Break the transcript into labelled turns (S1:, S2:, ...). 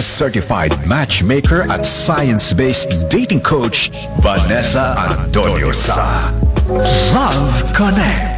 S1: Guest certified matchmaker at science-based dating coach, Vanessa Antonio sa Love Connect.